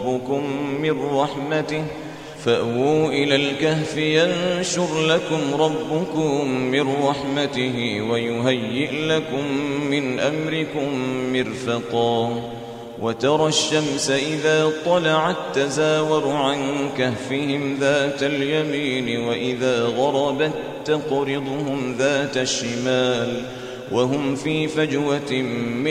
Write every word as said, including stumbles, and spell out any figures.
ربكم من رحمته فأووا إلى الكهف ينشر لكم ربكم من رحمته ويهيئ لكم من أمركم مرفقا وترى الشمس إذا طلعت تزاور عن كهفهم ذات اليمين وإذا غربت تقرضهم ذات الشمال وهم في فجوة